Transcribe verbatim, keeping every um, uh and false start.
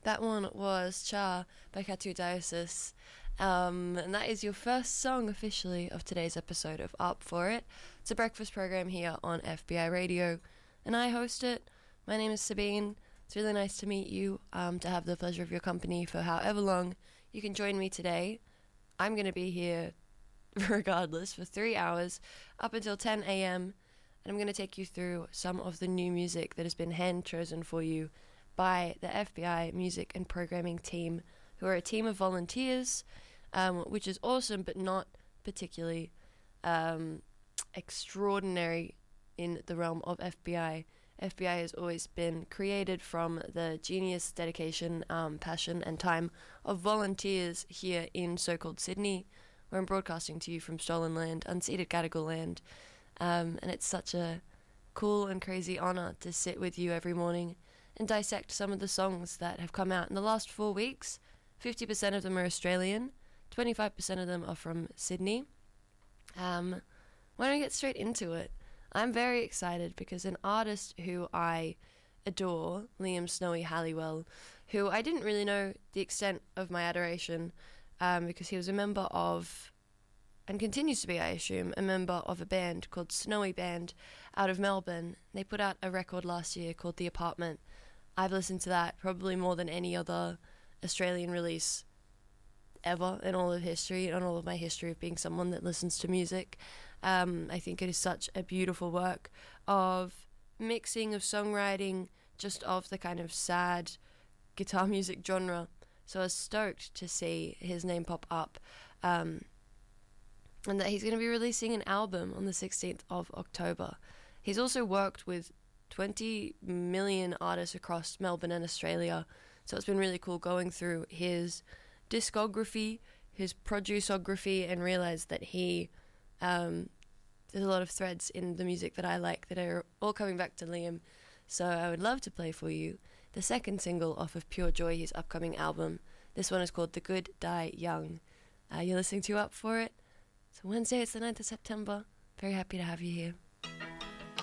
That one was Cha by Katu Diocese. Um, and that is your first song officially of today's episode of Up For It. It's a breakfast program here on F B I Radio, and I host it. My name is Sabine. It's really nice to meet you, um, to have the pleasure of your company for however long you can join me today. I'm going to be here regardless for three hours up until ten a.m. and I'm going to take you through some of the new music that has been hand chosen for you by the F B I music and programming team, who are a team of volunteers, um, which is awesome but not particularly um, extraordinary in the realm of F B I. F B I has always been created from the genius, dedication, um, passion and time of volunteers here in so-called Sydney, where I'm broadcasting to you from stolen land, unceded Gadigal land, um, and it's such a cool and crazy honour to sit with you every morning and dissect some of the songs that have come out in the last four weeks. fifty percent of them are Australian, twenty-five percent of them are from Sydney. Um, why don't we get straight into it? I'm very excited because an artist who I adore, Liam Snowy Halliwell, who I didn't really know the extent of my adoration, um, because he was a member of, and continues to be, I assume, a member of a band called Snowy Band out of Melbourne. They put out a record last year called The Apartment. I've listened to that probably more than any other Australian release ever in all of history, and all of my history of being someone that listens to music. Um, I think it is such a beautiful work of mixing, of songwriting, just of the kind of sad guitar music genre. So I was stoked to see his name pop up, um, and that he's going to be releasing an album on the sixteenth of October. He's also worked with twenty million artists across Melbourne and Australia, so it's been really cool going through his discography, his produceography, and realize that he um, there's a lot of threads in the music that I like that are all coming back to Liam. So I would love to play for you the second single off of Pure Joy, his upcoming album. This one is called The Good Die Young. Uh, you're listening to Up For It. So Wednesday, it's the ninth of September. Very happy to have you here.